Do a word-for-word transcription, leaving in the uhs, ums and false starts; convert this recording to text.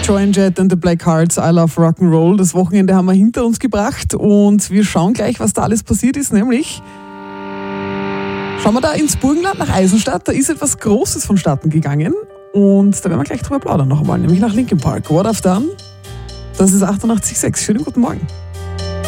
Joan Jett and the Black Hearts, I Love Rock'n'Roll. Das Wochenende haben wir hinter uns gebracht und wir schauen gleich, was da alles passiert ist, nämlich schauen wir da ins Burgenland nach Eisenstadt. Da ist etwas Großes vonstatten gegangen und da werden wir gleich drüber plaudern noch einmal, nämlich nach Linkin Park. What I've Done, das ist achtundachtzig Komma sechs. Schönen guten Morgen.